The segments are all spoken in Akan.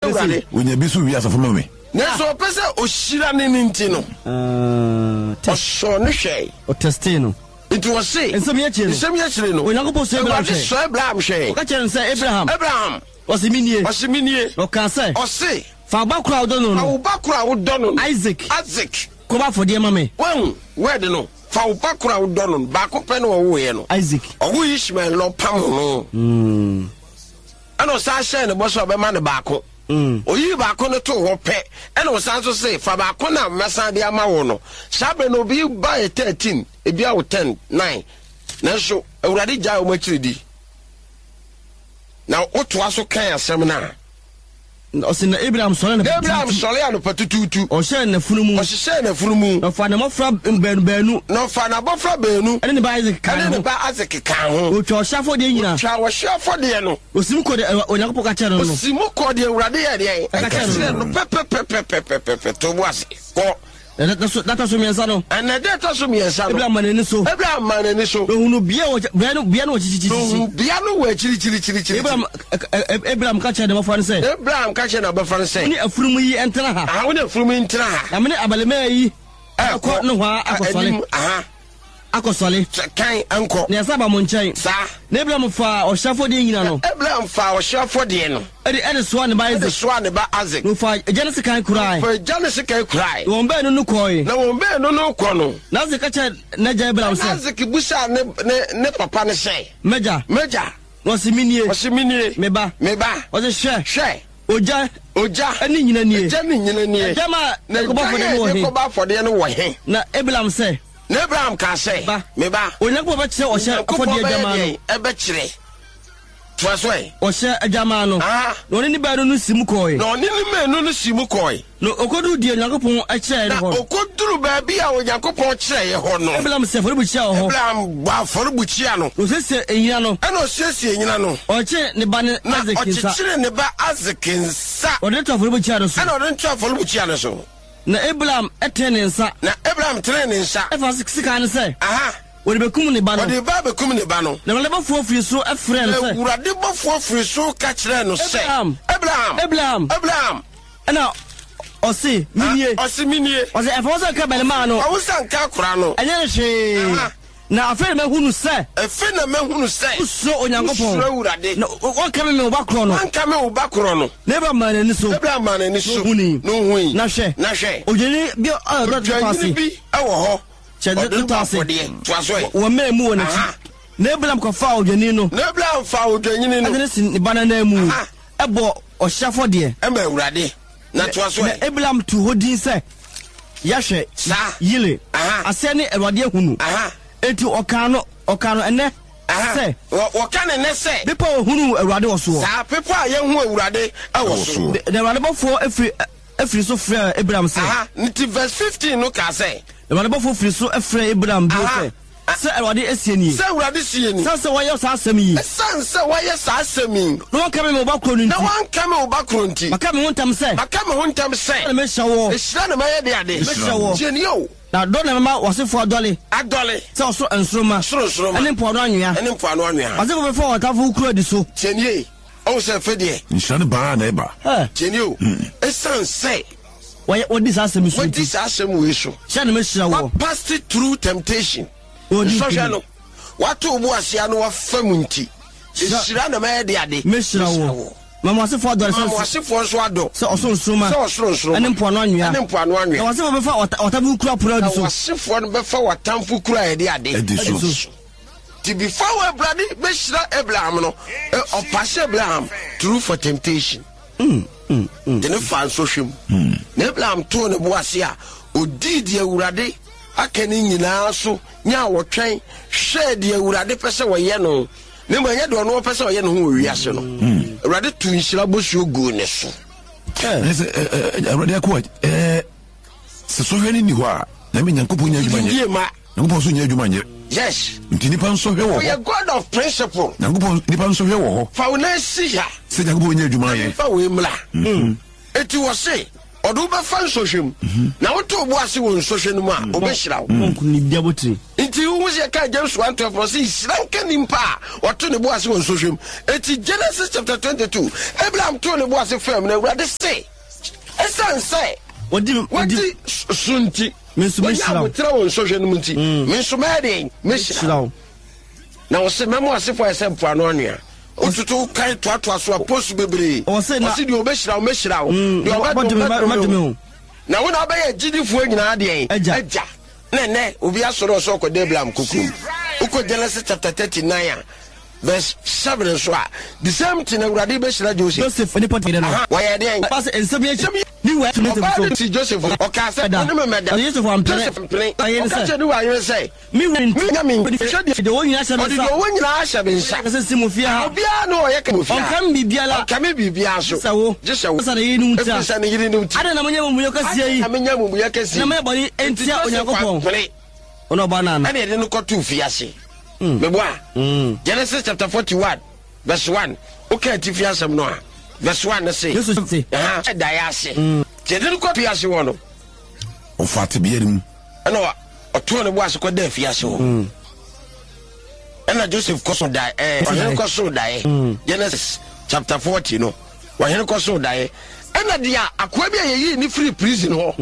urade wonya bisu wi asafo me na so pese ohyira ne ninti no so no hwe o testino it was say ensem ye chire no onyankopon so Abraham hwe ka chere say Abraham osiminie o kan say o say fa ba kura odo no fa ba kura odo no Isaac ko ba for de mame where no fa ba kura odo no ba ko pe no wo ye no Isaac owo Ishmael lo pam no ano sa share ne bo so be ma ne ba ko oyi ba ko no to ho pe eno san so say fa ba ko na mesa de ama wo no sabe no bi ba 13 e bia wo 10 9 na so awurade ja o machiridi na oto aso kan asem na osina Abraham sole ano patututu o share na funumu no fa na mofra benu no fa na bofra benu ene ne ba Isaac kan ho o twa shafo de nyina twa shafo de no osim ko de onyakopo ka chere no osim ko de awurade ye de ka chere no pe to boase ko data so miensa no and data so miensa no Abraham manani so ohunu bia no chichichi bia no wa chiri Abraham ka chere de mofra say Abraham ka chere na bofra say ni afurumu yi entena ha wo na afurumu entena ha na me abalema yi akọ no hwa akosole akosole kan anko na yasa ba mo nchen sa na Abraham fa o shafo de nyina no Abraham fa o shafo de no ede so ne ba Isaac no fa Genesis kan kurai fa Genesis kan kurai won be no koi na won be no ko no na ze ka che na ja Abraham se Isaac busa ne papa ne se meja wasiminie me ba o ze hwe oja ani nyina nie jama na ko ba for de no wo he na Abraham se na Abraham ka say me ba onyankopon ba kire o hye afode jama no e be kire twasoi o hye jama no no ni ba no sim koi no ni me no sim koi no okodu die onyankopon a kire ne ho okoduru ba bia onyankopon kire ye ho no Abraham se for buchia ho Abraham ba for buchia no o sese enyina no e no sese enyina no o kire ne ba ne Isaac nsa o kire ne ba Isaac nsa o de to for buchia no so e no de to for buchia no so na Abraham etene nsa na Abraham tene nsa e fa sika ne say wo de bekum ne ba no wo de ba bekum ne ba no na wale ba fo firi so efre ne say wurade ba fo firi so ka kire no say Abraham ana osi minie osi e fa so ka bele ma no o san ka kura no enye hwe na afere me hunu se so onyankopon so wurade na o ka me ba kro no anka me wo ba kro no Abraham manani so no hui na hwe ojeni bi rod pasi bi ewo ho chede tutase wo me mu wona na Abraham ko fa ojeni no na Abraham fa ojeni no adene sin banana mu ebo o shafo de e ma wurade na toaso na Abraham tu hodin se yahwe yile ase ne erwade hunu enti okano ene se okane ne se bipo hunu erwade woso sa pipo a ye hu erwade awoso de erwade bofo efri so frɛ Abraham se nti verse 15 no ka se erwade bofo frɛ so efrɛ Abraham bi se erwade esieni se erwade sieni se wayɛ sa asɛm yi se wayɛ sa asɛm yi no wanka me ba kro no nti na wanka me ba kro nti maka me hontam se na me hyawo ehira na mayɛ de ade me hyawo tieni o na do na mama wasefo adole se oso ensroma ene mpo no anwea wasefo be fo watafo kuro di so tieni o se fedie nshane ba na eba tieni o esan se wodi sa asɛm so wodi sa asɛm we so hya na me hyawo passed through temptation no what to bo asia no wa famunti ehira na mayɛ de ade me hyawo mama wasefo adole mama wasefo so ado se oso nsroma ene mpo no anwea na wasefo be fo watafo kuro apura di so wasefo no be fo watamfo kuro a de ade ti before Abraham be hira Abraham no o pass Abraham through for temptation dene fa so hwem na Abraham to ne bo asia odi de awurade akani nyina so nya wotwen hwe de awurade pese wo ye no ne ma nya do no pese wo ye no ho wi ase no awurade tu nhira bosuo go ne so awurade akwa se so hwe ni ho a na me nyankopon nya adwuma nye nyankopon so nya adwuma nye yes nti nipa nso hwe wo we are God of principle nyankopon nipa nso hwe wo ho fa una si ha se nyankopon nya adwuma ye fa we mla eti wo se odu be fan sohwem na woto bo ase won sohwem mu a obehira wo ni bia botri nti wo se ka James 1:12 say sranka nimpa woto ne bo ase won sohwem eti Genesis chapter 22 Abraham to ne bo ase fam na Awurade say esan say wadi sunti mesumishira wotra won sohwem mu nti mesumade meshira na wo se memo ase fo ese mpo ano anua otutu kai toato aso aposu bebre o se di obeshira o meshira o di obadum na wo na abaye gidifu nyina de eja ne obi asoro so ko Abraham kukum uko Genesis chapter 39 verse 7 so the same thing Awurade beshira Joseph ni pot de no wa ye de pass ensabia ni we to so Joseph o ka se no me meda Joseph am play o ka se ni wa ye say mi nyame de wo nyina shabe sa wo nyina shabe sa se simu fia ha obi a no ye ka mo fia on kam bibiala kam bibia so sawo jesawo sa na yinu ntia sa na yinu ntia ada na manya mu yakasi yi na manya mu yakasi na manya bari entia Onyankopon ono ba na na de no kotu fiase meboa Genesis chapter 41 verse 1 okay ti fiasem no a verse 1 say da se je de no kotu fiase wono o fati biarim no oto ne bo ase ko da fiase wo na Joseph koso da o koso da Genesis chapter 40 no wa hen koso da na dia akwa bia ye ni free prison ho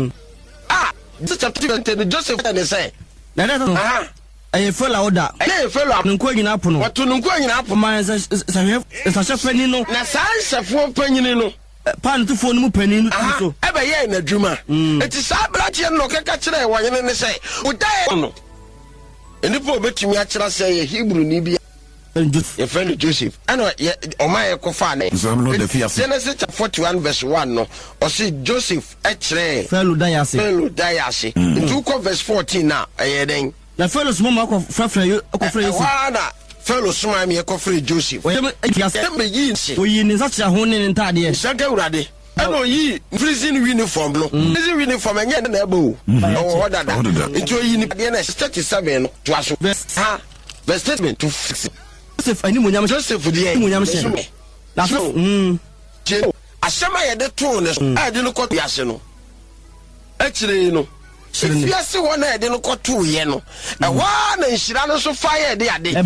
this chapter 20 Joseph and say na aye fela oda aye fela nko nyina pono wato nko nyina pono man sa chefani no na sa chefo panyini no pan to phone mu pani so ebe ye na dwuma eti sa brache no keka kire wanyene ne say udai no enipo obetumi a kire say ye Hebrew ni bia ye friend Joseph ano o ma ye kofa na Genesis 41 verse 1 no o say Joseph e kire felu dayase ntu ko verse 14 na ye den na felu suma ko frafra Joseph wana felu suma mi ko free Joseph oyi ni sa cha ho ne ntade saka urade ano yi freezing uniform no freezing uniform enye na ebo o dada ntu oyi ni de na 37 no to aso verse statement to fix Joseph ani munyam Joseph de munyam she na so asema ye de to ne so a de no ko yase no akire no fiase ho na de no ko to ye no e wa na nhira no so fa ye de ade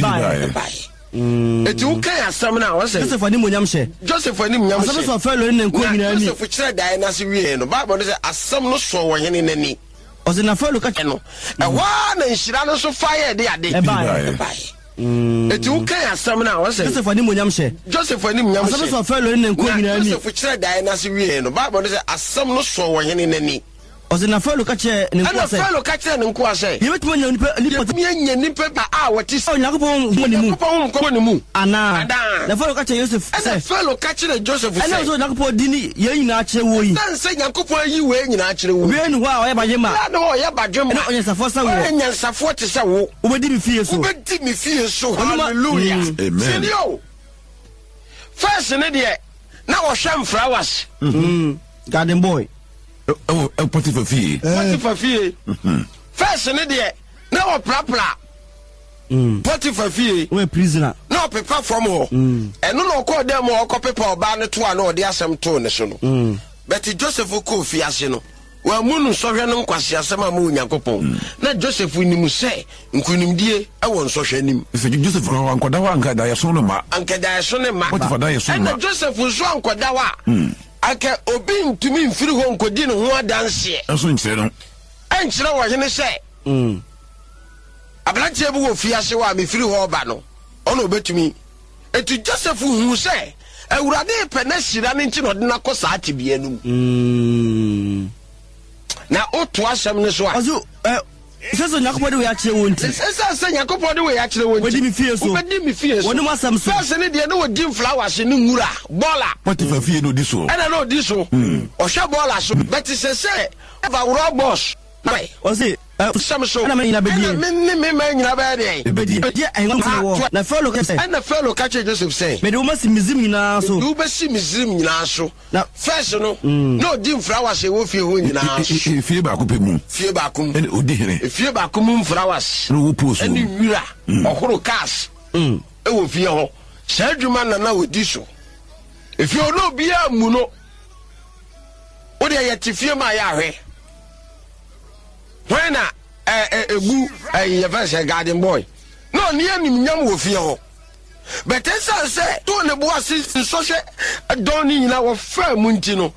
eti u kan asem na wo se Joseph ani munyam she asem so fa lo ne nko nyina ni Joseph kire dai na se wie no Bible say asem no so wo hene nani o se na fa lo ka no e wa na nhira no so fa ye de ade eti u kan asem na wo se Joseph ani munyam she asem so fa lo ne nko nyina ni Joseph kire dai na se wie no Bible say asem no so wo hene nani o se na fa lo ka che ne nko se ana fa lo ka che ne nko ase ye betu nya nipa ba wati Onyankopon ko ni mu ana na fa lo ka che Joseph ana fa lo ka che Joseph se ana so Onyankopon di ni ye nyina kire wo yi san se Onyankopon yi we nyina kire wo we ni ho a o ye baje ma na o ye baje ma na o ye safo sa wo nya safo te se wo o be di mi fie so hallelujah amen first ne de na wo hwam flowers garden boy Potiphar fie first ne de na wo prapra Potiphar fie we prisoner na pepa from ho eno no ko dem ho ko pepa oba ne to a na ode asem to ne so no but Joseph ko fie ase no wa munu sohwe no nkwase asem a ma Onyankopon na Joseph nimu se nkunimdie e won sohwe nim Joseph ko ankoda wa anka da yeso no ma Potiphar da yeso no ma Joseph so ankoda wa aka obi ntumi mfiri ho nkodi ne ho adanse eso nkire no enkyere wo hene se ablanche bu wo fiase wa me firi ho ba no ono obetumi etu Joseph hu se Awurade pe na hira ne nti no de na kosa atibia num na oto asem ne so a azu seso Onyankopon de we akire wo nti seso Onyankopon de we akire wo nti wodi mi fie so woni mo asam so se ne de na wodi flowers ne ngura bola Potiphar fie no di so ana no di so o hwa bola so but se eva wro boss o se some so na me nyina be die me nyina be die enwa wo na fellow ka say ana fellow ka che Joseph say me de wo masi mizim nyina so du be si mizim nyina so na first no no di flowers e wo fie ho nyina so fie ba ko pe mu fie ba ko ene odi hene fie ba ko mu flowers no wo poso ene wira ohoro cars e wo fie ho sa adwuma na odi so e fie no bia mu no Ode ye tifie ma ya hwe. When na egu ye verse garden boy. No ni anim nyam wo fie ho. But esa say to ne bo ase nsɔhwɛ don ni nyina wo fa mu nti no